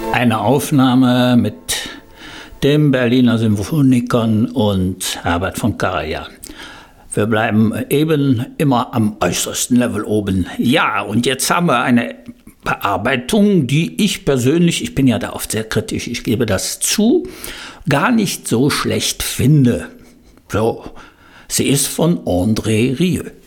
Eine Aufnahme mit dem Berliner Symphonikern und Herbert von Karajan. Wir bleiben eben immer am äußersten Level oben. Ja, und jetzt haben wir eine Bearbeitung, die ich persönlich, ich bin ja da oft sehr kritisch, ich gebe das zu, gar nicht so schlecht finde. So, sie ist von André Rieu.